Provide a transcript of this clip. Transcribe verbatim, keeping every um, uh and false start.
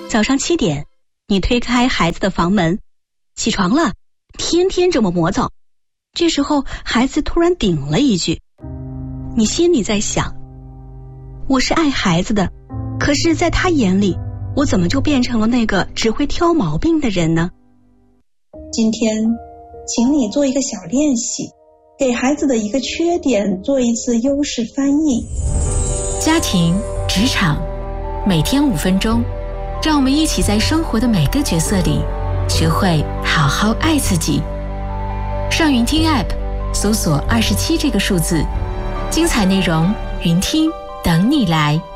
早上七点，你推开孩子的房门，起床了，天天这么磨蹭。这时候孩子突然顶了一句，你心里在想，我是爱孩子的，可是在他眼里，我怎么就变成了那个只会挑毛病的人呢？ 今天请你做一个小练习，给孩子的一个缺点做一次优势翻译。 家庭、职场，每天五分钟，让我们一起在生活的每个角色里学会好好爱自己。上云听 App 搜索二十七这个数字，精彩内容云听等你来。